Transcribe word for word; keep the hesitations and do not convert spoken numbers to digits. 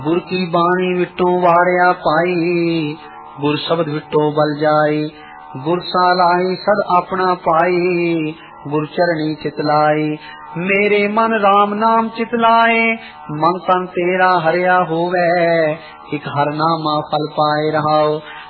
गुर की बाणी विटो वारिया पाई, गुर शब्द विटो बल जाई। गुर सालाई सद अपना पाई, गुर चरणी चितलाई। मेरे मन राम नाम चितलाए, मन तन तेरा हरिया होवे। एक हर नामा फल पाए रहाओ।